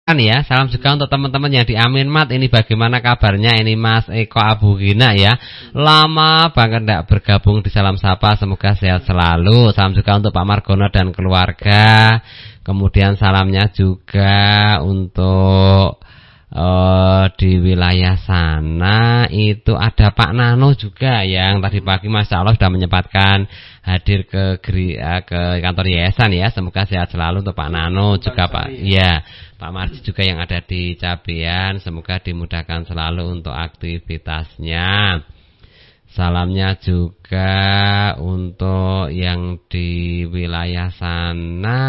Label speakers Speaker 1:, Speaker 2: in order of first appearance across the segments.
Speaker 1: Ya, salam juga untuk teman-teman yang di Amin Mat. Ini bagaimana kabarnya ini Mas Eko Abu Gina ya. Lama banget enggak bergabung di Salam Sapa, semoga sehat selalu. Salam juga untuk Pak Margono dan keluarga. Kemudian salamnya juga untuk di wilayah sana itu ada Pak Nano juga yang tadi pagi Masya Allah sudah menyempatkan hadir ke kantor yayasan ya. Semoga sehat selalu untuk Pak Nano juga Pak ya. Pak Marji juga yang ada di Cabean, semoga dimudahkan selalu untuk aktivitasnya. Salamnya juga untuk yang di wilayah sana.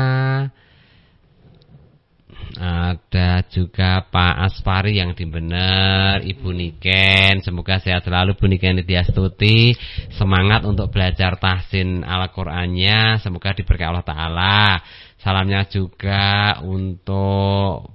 Speaker 1: Ada juga Pak Asfari yang di Bener, Ibu Niken, semoga sehat selalu Bu Niken Nityastuti. Semangat untuk belajar tahsin Al-Qur'annya, semoga diberkahi Allah Ta'ala. Salamnya juga untuk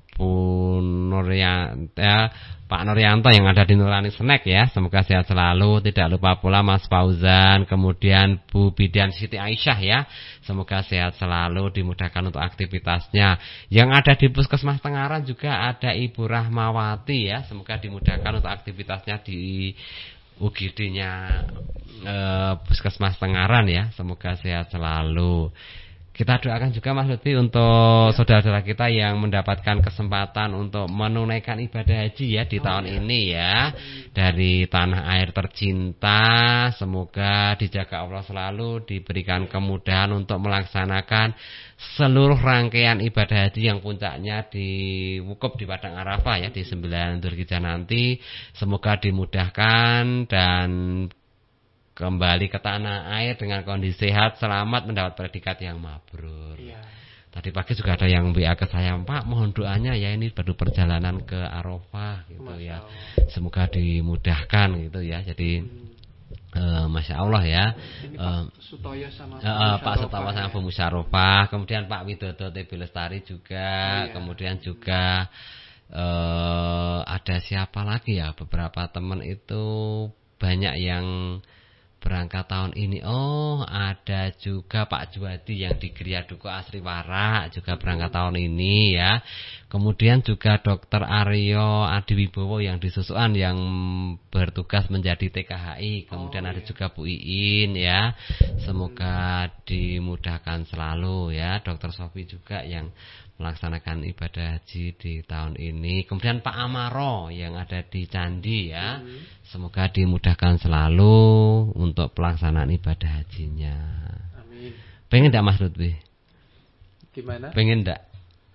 Speaker 1: Pak Nuryanto yang ada di Nurani Snack ya, semoga sehat selalu. Tidak lupa pula Mas Fauzan, kemudian Bu Bidan Siti Aisyah ya, semoga sehat selalu, dimudahkan untuk aktivitasnya. Yang ada di Puskesmas Tengaran juga ada Ibu Rahmawati ya, semoga dimudahkan untuk aktivitasnya di UGD-nya Puskesmas Tengaran ya, semoga sehat selalu. Kita doakan juga Mas Lutfi untuk saudara-saudara kita yang mendapatkan kesempatan untuk menunaikan ibadah haji ya di tahun ini ya, dari tanah air tercinta. Semoga dijaga Allah selalu, diberikan kemudahan untuk melaksanakan seluruh rangkaian ibadah haji yang puncaknya di wukuf di Padang Arafah ya di 9 Dzulhijjah nanti. Semoga dimudahkan dan kembali ke tanah air dengan kondisi sehat, selamat, mendapat predikat yang mabrur. Ya. Tadi pagi juga ada yang WA ke saya, Pak, mohon doanya ya, ini baru perjalanan ke Arafah gitu ya. Semoga dimudahkan gitu ya. Jadi Masya Allah ya. Pak Sutoyo sama Bu Musyaropah, kemudian Pak Widodo TB Lestari juga, kemudian juga ada siapa lagi ya, beberapa teman itu banyak yang berangkat tahun ini. Oh, ada juga Pak Juwadi yang di Gria Duko Asriwara juga berangkat tahun ini ya. Kemudian juga Dr. Aryo Adiwibowo yang di Susuan yang bertugas menjadi TKHI. Kemudian ada juga Bu Iin ya. Semoga dimudahkan selalu ya. Dr. Sofi juga yang melaksanakan ibadah haji di tahun ini. Kemudian Pak Amaro yang ada di Candi ya. Semoga dimudahkan selalu untuk pelaksanaan ibadah hajinya. Amin. Pengen enggak Mas Lutfi?
Speaker 2: Gimana?
Speaker 1: Pengen enggak?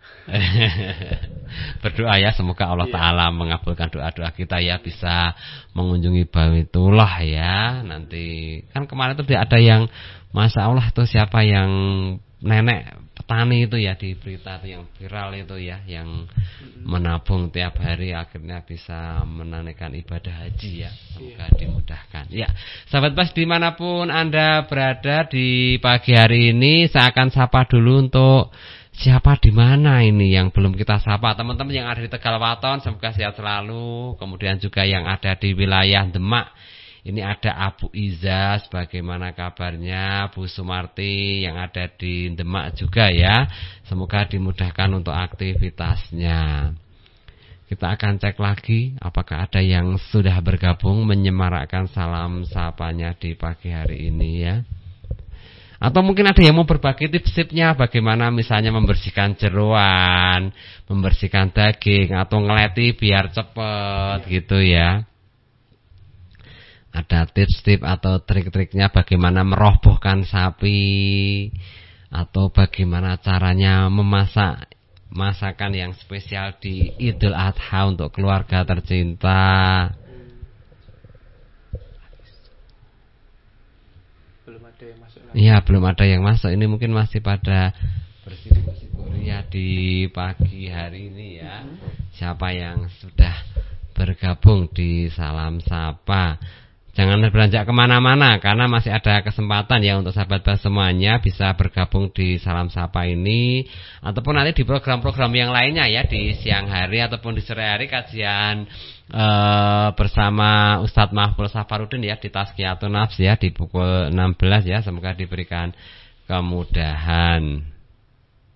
Speaker 1: Berdoa ya, semoga Allah Ta'ala mengabulkan doa-doa kita ya, bisa mengunjungi Baitullah ya. Nanti kan kemarin itu ada yang Masya Allah tuh siapa yang nenek petani itu ya di berita itu yang viral itu ya, yang menabung tiap hari akhirnya bisa menunaikan ibadah haji ya. Semoga dimudahkan ya. Sahabat Bas dimanapun Anda berada di pagi hari ini, saya akan sapa dulu untuk siapa di mana ini yang belum kita sapa. Teman-teman yang ada di Tegal Waton, semoga sehat selalu. Kemudian juga yang ada di wilayah Demak, ini ada Abu Izaz, bagaimana kabarnya? Bu Sumarti yang ada di Demak juga ya. Semoga dimudahkan untuk aktivitasnya. Kita akan cek lagi apakah ada yang sudah bergabung menyemarakkan salam sapanya di pagi hari ini ya. Atau mungkin ada yang mau berbagi tips-tipsnya bagaimana misalnya membersihkan jeroan, membersihkan daging, atau ngeleti biar cepet gitu ya. Ada tips-tips atau trik-triknya bagaimana merobohkan sapi, atau bagaimana caranya memasak masakan yang spesial di Idul Adha untuk keluarga tercinta. Iya, belum ada yang masuk. Ini mungkin masih pada bersibuk-sibuk ya di pagi hari ini ya. Siapa yang sudah bergabung di Salam Sapa, jangan beranjak kemana-mana karena masih ada kesempatan ya untuk sahabat Bas semuanya bisa bergabung di Salam Sapa ini, ataupun nanti di program-program yang lainnya ya, di siang hari ataupun di sore hari kajian bersama Ustadz Mahfuz Safarudin ya di Tazkiyatun Nafs ya di pukul 16 ya. Semoga diberikan kemudahan.